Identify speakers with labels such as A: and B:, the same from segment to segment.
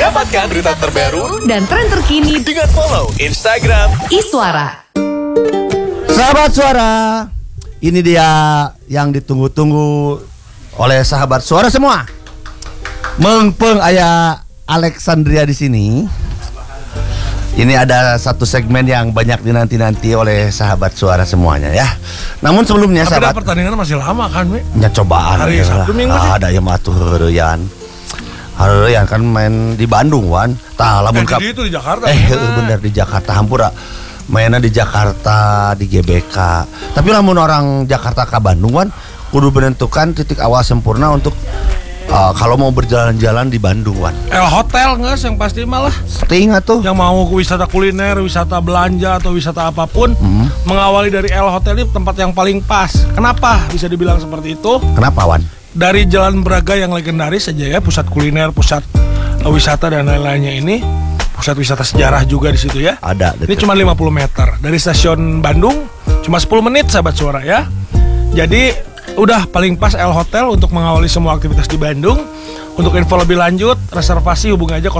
A: Dapatkan berita terbaru
B: dan tren terkini
A: dengan follow Instagram
B: Iswara.
C: Sahabat Suara, ini dia yang ditunggu-tunggu oleh sahabat Suara semua. Mengpeng aya Alexandria di sini. Ini ada satu segmen yang banyak dinanti-nanti oleh sahabat Suara semuanya ya. Namun sebelumnya
D: tapi
C: sahabat,
D: pertandingan masih lama kan, Mi?
C: nya cobaan
D: Hari Sabtu Minggu sih.
C: ada yang matur heureyan. Heureyan kan main di Bandung wan. Tah lamun
D: Di itu di Jakarta.
C: bener di Jakarta hampura. Mainnya di Jakarta di GBK. Tapi lamun orang Jakarta ke Bandung wan kudu menentukan titik awal sempurna untuk kalau mau berjalan-jalan di Bandung wan.
D: El Hotel nggak yang pasti malah.
C: Sting atuh.
D: Yang mau ke wisata kuliner, wisata belanja atau wisata apapun, mengawali dari El Hotel ini tempat yang paling pas. Kenapa bisa dibilang seperti itu?
C: Kenapa wan?
D: Dari Jalan Braga yang legendaris saja ya, pusat kuliner, pusat wisata dan lain-lainnya ini, pusat wisata sejarah juga di situ ya.
C: Ada.
D: Ini cuma 50 meter dari stasiun Bandung, cuma 10 menit sahabat Suara ya. Jadi udah paling pas El Hotel untuk mengawali semua aktivitas di Bandung. Untuk info lebih lanjut, reservasi hubungi aja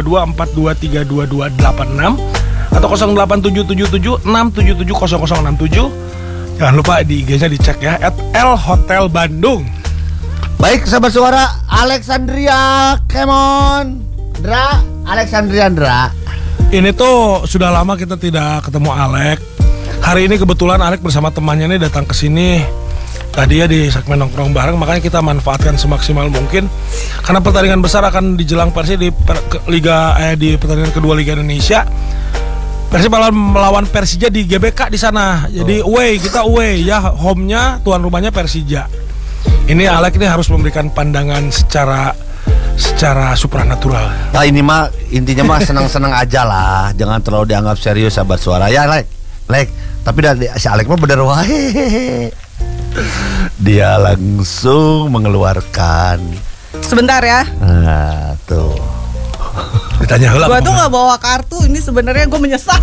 D: 022422286 atau 087776770067. Jangan lupa di IG-nya dicek ya @elhotelbandung.
C: Baik sahabat Suara, Alexandria, come on. Alexandria.
D: Ini tuh sudah lama kita tidak ketemu Alek. Hari ini kebetulan Alek bersama temannya nih datang ke sini. Tadi ya di segmen nongkrong bareng, makanya kita manfaatkan semaksimal mungkin. Karena pertandingan besar akan dijelang Persib di di pertandingan kedua Liga Indonesia. Persib melawan Persija di GBK di sana. Jadi kita away ya, home-nya tuan rumahnya Persija. Ini Alek ini harus memberikan pandangan secara supranatural.
C: Nah ini mah intinya mah senang-senang aja lah, jangan terlalu dianggap serius sahabat Suara ya Lek. Tapi dari si Alek mah bener wae. Dia langsung mengeluarkan.
E: Sebentar ya.
C: Nah tuh.
D: Ditanya heula.
E: Gua tuh nggak bawa kartu, ini sebenarnya gue menyesal.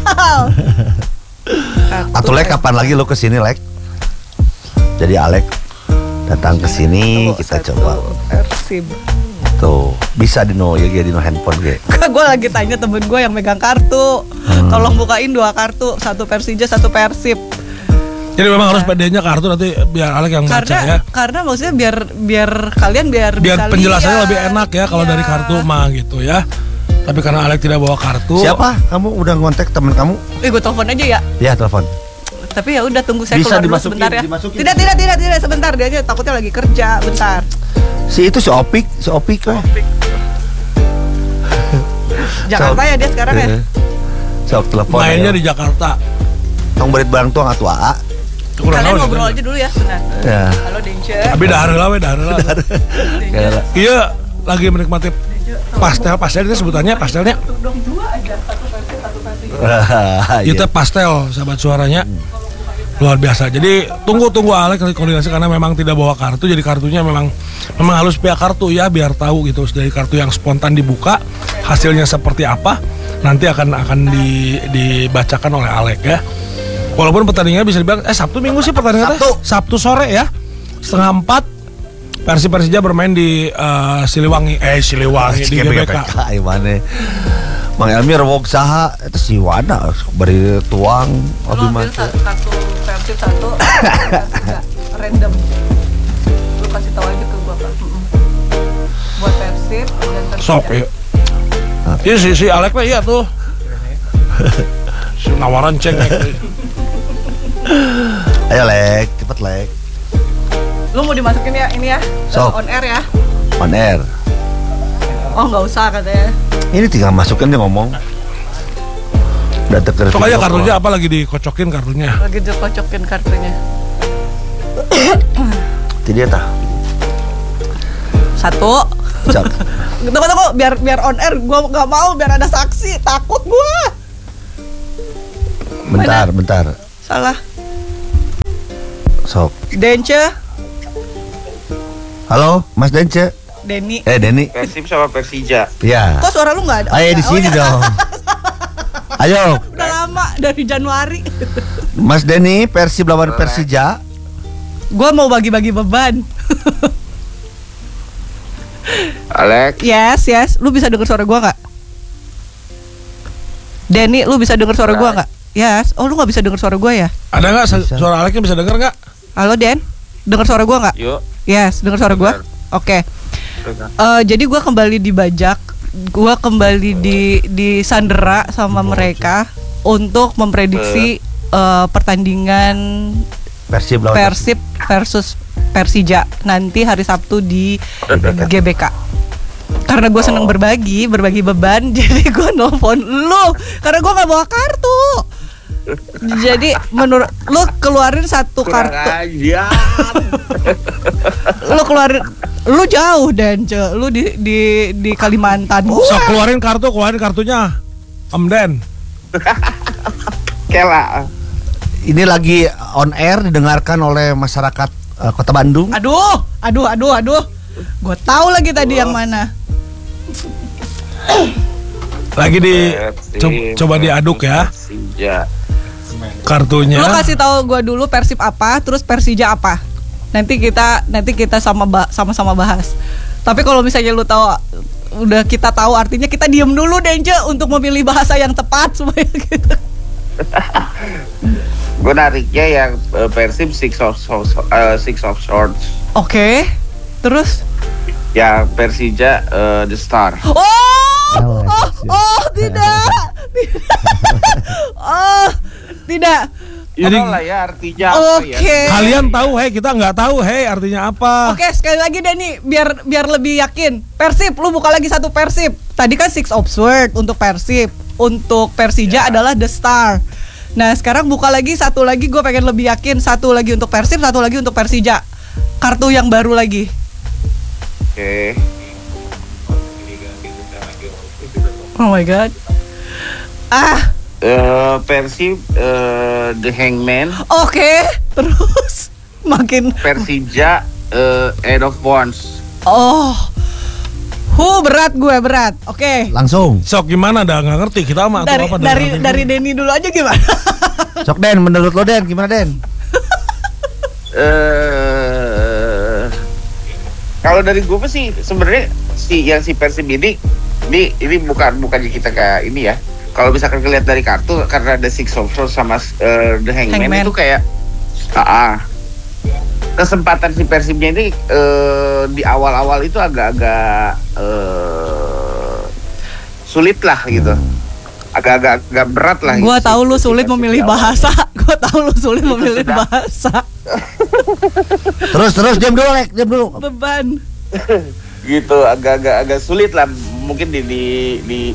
C: Atau Lek kapan lagi lo kesini Lek? Jadi Alek datang ke sini kita coba.
E: Persib.
C: Tuh bisa dino handphone gue.
E: Gue lagi tanya temen gue yang megang kartu, tolong bukain 2 kartu, 1 Persija 1 Persib.
D: Jadi memang harus pedenya kartu nanti biar Alek yang baca ya.
E: Karena maksudnya biar kalian biar bisa
D: penjelasannya
E: lihat.
D: lebih enak ya kalau dari kartu mah gitu ya. Tapi karena Alek tidak bawa kartu.
C: Siapa? Kamu udah ngontek temen kamu?
E: Gue telepon aja ya.
C: Ya telepon.
E: Tapi ya udah tunggu saya
C: Bisa
E: keluar dulu
C: dimasukin,
E: sebentar ya.
C: dimasukin.
E: Tidak sebentar, dia aja takutnya lagi kerja, bentar.
C: Si Opik kok.
E: Jakarta ya dia sekarang ya.
C: Sok telepon.
D: Mainnya di Jakarta.
C: Tong berit barang tuang atu aa.
E: Kalian ngobrol aja dulu ya, bentar.
C: Ya.
E: Halo Dence.
D: Tapi dahar lah. Iya, lagi menikmati pastel itu sebutannya pastelnya.
E: Dong 2 aja, 1 Persib.
D: Itu pastel sahabat Suaranya. Luar biasa. Jadi tunggu Alek koordinasi karena memang tidak bawa kartu. Jadi kartunya memang harus pihak kartu ya biar tahu gitu. Dari kartu yang spontan dibuka hasilnya seperti apa nanti akan dibacakan oleh Alek ya. Walaupun pertandingannya bisa dibilang Sabtu Minggu sih pertandingannya Sabtu sore ya 3:30 Persija bermain di Siliwangi di GBK.
C: Gimana? Mang Elmi rewok saha eta si Wana bari tuang abi mah.
E: Kartu Persib 1 random. Lu kasih tahu aja ke gua Pak. Buat Persib dan Persib.
D: Sok ya. Iya si Alek mah iya tuh. Si nawaran cek.
C: Ayo Lek, cepet Lek.
E: Lu mau dimasukin ya ini ya?
C: Sok.
E: On air ya?
C: On air.
E: Oh nggak usah katanya.
C: Ini tinggal masukin dia ngomong. Udah teker.
D: Pokoknya kartunya apa lagi dikocokin kartunya.
E: Lagi dikocokin kartunya.
C: Itu dia tah.
E: 1.
C: Cak.
E: Tunggu biar on air, gua nggak mau biar ada saksi, takut gua.
C: Bentar.
E: Salah.
C: Sok.
E: Dence.
C: Halo, Mas Dence.
E: Denny.
C: Denny.
F: Persib sama Persija.
C: Iya.
E: Kok suara lu nggak ada?
C: Ayo di sini dong. Ayo.
E: Udah lama dari Januari.
C: Mas Denny, Persib lawan Persija.
E: Gua mau bagi-bagi beban.
F: Alex.
E: Yes. Lu bisa denger suara gua nggak? Denny, lu bisa dengar suara gua nggak? Yes. Oh, lu nggak bisa dengar suara gua ya?
D: Ada nggak suara Aleknya bisa denger nggak?
E: Halo Den, dengar suara gua nggak?
F: Yuk.
E: Yes, dengar suara gua. Oke. Jadi gua kembali dibajak, gua kembali disandera sama mereka untuk memprediksi pertandingan
C: Persib lawan
E: Persib versus Persija nanti hari Sabtu di GBK. Karena gue seneng berbagi beban, jadi gue nelfon lu karena gue nggak bawa kartu. Jadi menurut lu keluarin satu kartu. Lu jauh dan lu di Kalimantan.
D: So keluarin kartunya. Om Den.
F: Kela.
C: Ini lagi on air didengarkan oleh masyarakat Kota Bandung.
E: Aduh. Gue tahu lagi tadi yang mana.
D: Lagi coba diaduk ya.
F: Persija.
D: Kartunya.
E: Lu kasih tahu gue dulu Persib apa, terus Persija apa. Nanti kita sama-sama bahas. Tapi kalau misalnya lu tahu, udah kita tahu artinya kita diem dulu Dence untuk memilih bahasa yang tepat supaya gitu.
F: Gue nariknya yang Persib Six of Swords.
E: Oke. Terus?
F: Ya Persija The Star.
E: Tidak. Tidak.
D: Jadi
F: lah ya artinya apa ya?
E: Oke.
D: kalian tahu, kita nggak tahu, artinya apa?
E: Oke, sekali lagi Denny, biar lebih yakin. Persib, lu buka lagi satu Persib. Tadi kan Six of Swords untuk Persib. Untuk Persija adalah The Star. Nah, sekarang buka lagi satu lagi, gue pengen lebih yakin. Satu lagi untuk Persib, satu lagi untuk Persija. Kartu yang baru lagi.
F: Oke.
E: Oh my god.
F: Persib The Hangman.
E: Oke. Terus makin
F: Persija Eight of Wands.
E: berat. Oke.
C: Langsung.
D: Sok gimana dah, nggak ngerti kita mah atau apa
E: Dari Denny dulu aja gimana?
C: Sok Den, menurut lo Den, gimana Den?
F: Kalau dari gue sih sebenarnya si Persib ini bukannya kita kayak ini ya. Kalau misalkan ngeliat dari kartu, karena ada Six of Swords sama The Hangman itu kayak kesempatan si Persibnya ini di awal-awal itu agak-agak sulit lah gitu. Agak berat lah.
E: Gua tahu lu sulit memilih bahasa.
C: Terus diam dulu.
E: Beban.
F: Gitu, agak sulit lah mungkin di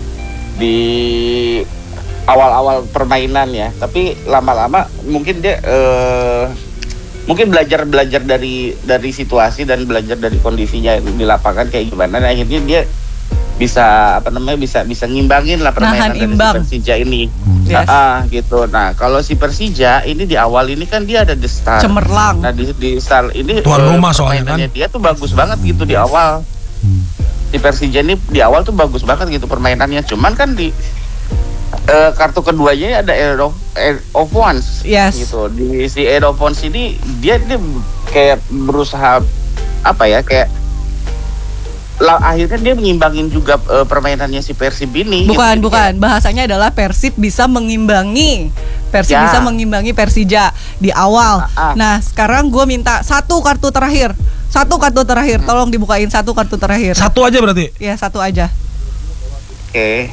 F: awal-awal permainan ya. Tapi lama-lama mungkin dia mungkin belajar dari situasi dan belajar dari kondisinya di lapangan kayak gimana. Nah, akhirnya dia bisa ngimbangin lah permainan dari si Persija ini.
E: Yes.
F: Gitu. Nah, kalau si Persija ini di awal ini kan dia ada The Star.
E: Cemerlang.
F: Nah, di Star ini
D: tuan rumah soalnya kan.
F: Dia tuh bagus banget gitu di awal. Si Persija ini di awal tuh bagus banget gitu permainannya. Cuman kan di kartu keduanya ada Eight of Wands.
E: Yes.
F: Gitu. Di si Eight of Wands ini dia kayak berusaha apa ya, kayak akhirnya dia mengimbangin juga permainannya si Persib ini.
E: Bukan. Bahasanya adalah Persib bisa mengimbangi Persija di awal. Nah, sekarang gue minta satu kartu terakhir. Tolong dibukain satu kartu terakhir.
D: Satu aja berarti?
E: Ya, satu aja.
F: Oke.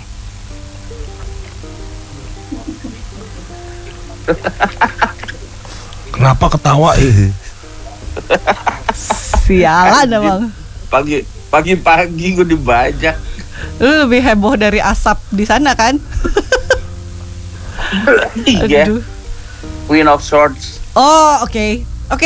D: Kenapa ketawa?
E: Sialan emang.
F: Pagi-pagi gue dibajak.
E: Lu lebih heboh dari asap di sana kan?
F: Iya.
E: Aduh.
F: Queen of Swords.
E: Oh, oke.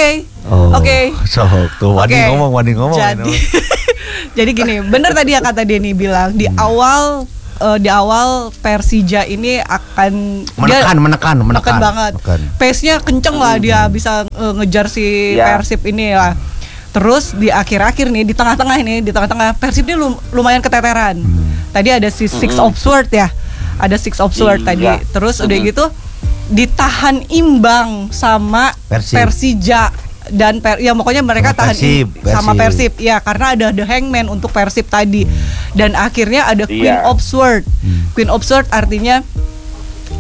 C: Sok tuh Wani ngomong.
E: Jadi gini, bener tadi yang kata Denny bilang di awal Persija ini akan
C: menekan
E: banget. Pace-nya kenceng lah, dia bisa ngejar si Persib ini lah. Terus di akhir-akhir nih, di tengah-tengah Persib ini lumayan keteteran. Tadi ada si Six of Swords ya. Ada Six of Swords tadi. Terus udah gitu ditahan imbang sama Persija dan ya pokoknya mereka tahan sama Persib. Ya, karena ada The Hangman untuk Persib tadi. Dan akhirnya ada Queen of Swords. Queen of Swords artinya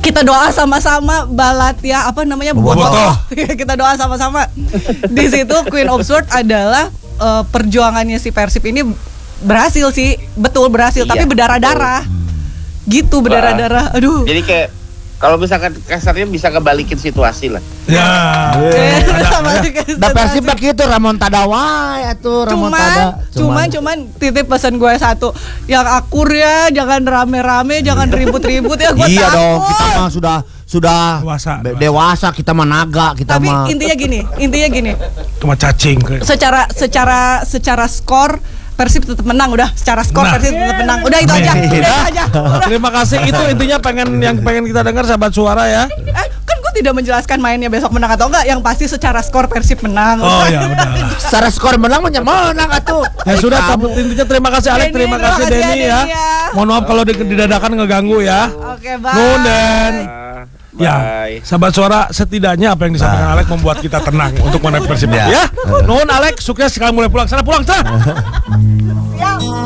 E: kita doa sama-sama balat ya apa namanya
C: Bobotoh.
E: kita doa sama-sama. Di situ Queen of Swords adalah perjuangannya si Persib ini berhasil sih, betul berhasil,
F: Iya,
E: tapi berdarah-darah. Gitu berdarah-darah. Aduh.
F: Jadi kayak kalau misalkan kasarnya bisa kebalikin situasi lah.
D: Ya.
E: Sama juga
C: Da Persib
E: situasi.
C: begitu Ramon Tadawai atuh Ramon Tada.
E: Cuman titip pesan gue satu, yang akur ya, jangan rame-rame, jangan ribut-ribut ya, gue
C: Iya
E: takut.
C: dong, kita mah sudah dewasa, kita mah naga, kita
E: Tapi
C: mah.
E: intinya gini,
D: Cuma cacing.
E: secara skor Persib tetap menang, udah secara skor
D: Nah.
E: Persib tetap menang, udah itu aja,
C: Amin.
E: udah itu aja. Udah.
D: Terima kasih. Itu intinya yang pengen kita dengar sahabat suara ya.
E: Kan gue tidak menjelaskan mainnya besok menang atau enggak, yang pasti secara skor Persib menang.
D: Oh ya udah.
C: Secara skor menang menang atuh.
D: Ya sudah, intinya terima kasih Alek,
E: Denny,
D: terima kasih
E: terima kasih
D: Denny
E: ya,
D: ya.
E: Denny ya.
D: Mohon maaf kalau didadakan ngeganggu ya.
E: Oke, bye.
D: Nun dan ya,
F: Bye.
D: sahabat suara, setidaknya apa yang disampaikan Alek membuat kita tenang untuk menghadapi Persib
C: Ya.
D: ya. Nun Alek, sukses sekali mulai pulang. Sana pulang, sana.
E: Siap.